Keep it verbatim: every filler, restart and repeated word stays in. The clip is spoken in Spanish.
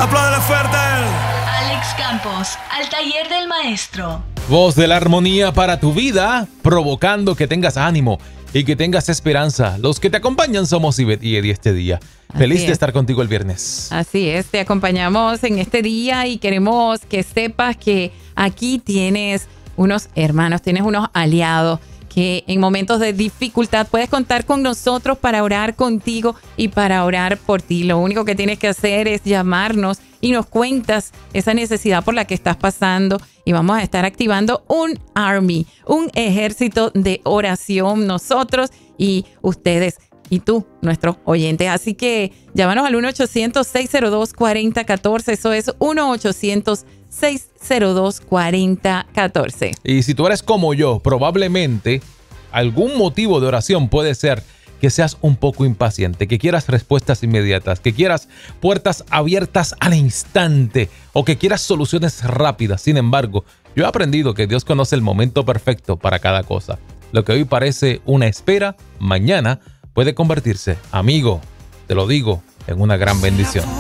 Apláudele fuerte. Alex Campos, al taller del maestro. Voz de la armonía para tu vida, provocando que tengas ánimo y que tengas esperanza. Los que te acompañan somos Ivette y Eddie este día. Así Feliz es. de estar contigo el viernes. Así es, te acompañamos en este día y queremos que sepas que aquí tienes unos hermanos, tienes unos aliados que en momentos de dificultad puedes contar con nosotros para orar contigo y para orar por ti. Lo único que tienes que hacer es llamarnos y nos cuentas esa necesidad por la que estás pasando y vamos a estar activando un Army, un ejército de oración, nosotros y ustedes y tú, nuestros oyentes. Así que llámanos al uno ochocientos, seis cero dos, cuatro cero uno cuatro. Eso es uno ochocientos, seis cero dos, cuatro cero uno cuatro. Y si tú eres como yo, probablemente algún motivo de oración puede ser que seas un poco impaciente, que quieras respuestas inmediatas, que quieras puertas abiertas al instante o que quieras soluciones rápidas. Sin embargo, yo he aprendido que Dios conoce el momento perfecto para cada cosa. Lo que hoy parece una espera, mañana puede convertirse, amigo, te lo digo, en una gran bendición.